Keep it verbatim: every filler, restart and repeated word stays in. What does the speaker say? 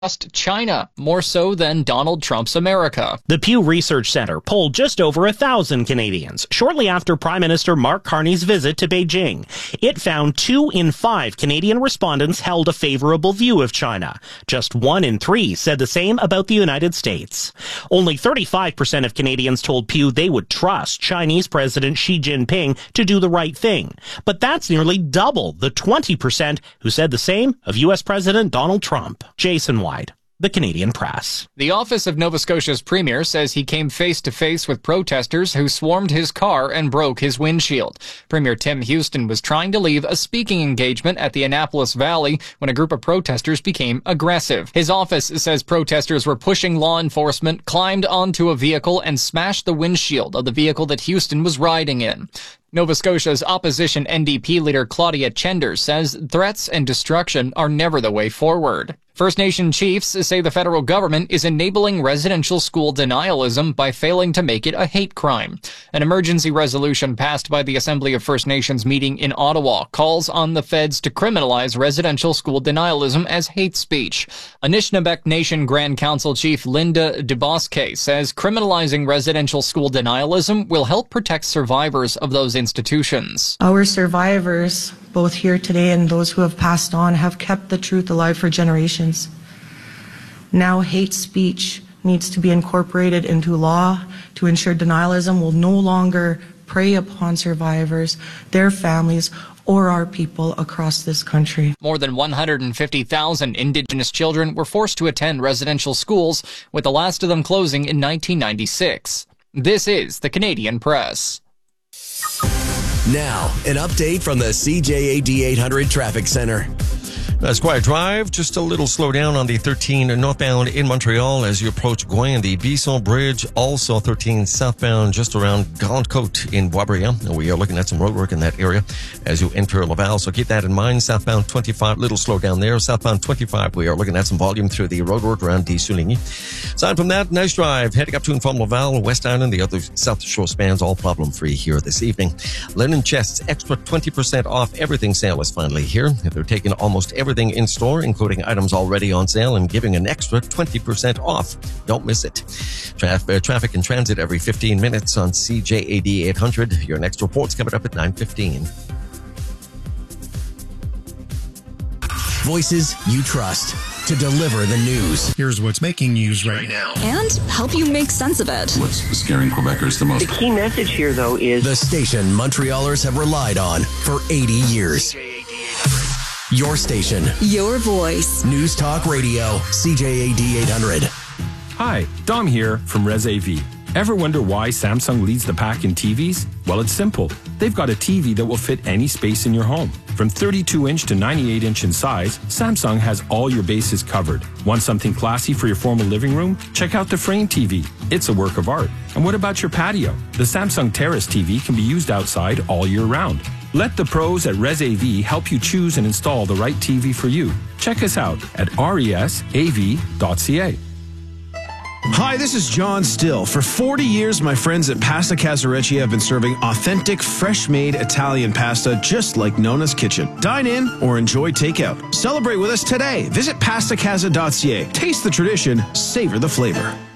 trust China more so than Donald Trump's America. The Pew Research Center polled just over a thousand Canadians shortly after Prime Minister Mark Carney's visit to Beijing. It found two in five Canadian respondents held a favorable view of China. Just one in three said the same about the United States. Only thirty-five percent of Canadians told Pew they would trust Chinese President Xi Jinping to do the right thing. But that's nearly double the twenty percent who said the same of U S President Donald Trump. Jason White, The Canadian Press. The office of Nova Scotia's premier says he came face-to-face with protesters who swarmed his car and broke his windshield. Premier Tim Houston was trying to leave a speaking engagement at the Annapolis Valley when a group of protesters became aggressive. His office says protesters were pushing law enforcement, climbed onto a vehicle, and smashed the windshield of the vehicle that Houston was riding in. Nova Scotia's opposition N D P leader Claudia Chender says threats and destruction are never the way forward. First Nation chiefs say the federal government is enabling residential school denialism by failing to make it a hate crime. An emergency resolution passed by the Assembly of First Nations meeting in Ottawa calls on the feds to criminalize residential school denialism as hate speech. Anishinaabe Nation Grand Council Chief Linda Dubosque says criminalizing residential school denialism will help protect survivors of those institutions. Our survivors, both here today and those who have passed on, have kept the truth alive for generations. Now hate speech needs to be incorporated into law to ensure denialism will no longer prey upon survivors, their families, or our people across this country. More than one hundred fifty thousand Indigenous children were forced to attend residential schools, with the last of them closing in nineteen ninety-six. This is the Canadian Press. Now, an update from the C J A D eight hundred Traffic Center. That's Quiet Drive. Just a little slowdown on the thirteen northbound in Montreal as you approach Gouin, the Bisson Bridge. Also thirteen southbound just around Grande Côte in Boisbriand. We are looking at some road work in that area as you enter Laval, so keep that in mind. Southbound twenty-five, little slowdown there. Southbound twenty-five, we are looking at some volume through the road work around Des-Souligny. Aside from that, nice drive. Heading up to and from Laval, West Island, the other South Shore spans, all problem-free here this evening. Linen Chests, extra twenty percent off everything sale is finally here. They're taking almost everything in store, including items already on sale, and giving an extra twenty percent off. Don't miss it. Traf- uh, traffic and transit every fifteen minutes on C J A D eight hundred. Your next report's coming up at nine fifteen. Voices you trust to deliver the news. Here's what's making news right now. And help you make sense of it. What's scaring Quebecers the most? The key message here, though, is the station Montrealers have relied on for eighty years. Your station. Your voice. News Talk Radio, C J A D eight hundred. Hi, Dom here from Res A V. Ever wonder why Samsung leads the pack in T Vs? Well, it's simple. They've got a T V that will fit any space in your home. From thirty-two inch to ninety-eight inch in size, Samsung has all your bases covered. Want something classy for your formal living room? Check out the Frame T V. It's a work of art. And what about your patio? The Samsung Terrace T V can be used outside all year round. Let the pros at Res A V help you choose and install the right T V for you. Check us out at resav dot c a. Hi, this is John Still. For forty years, my friends at Pasta Casarecci have been serving authentic, fresh-made Italian pasta just like Nona's Kitchen. Dine in or enjoy takeout. Celebrate with us today. Visit pasta casa dot c a. Taste the tradition, savor the flavor.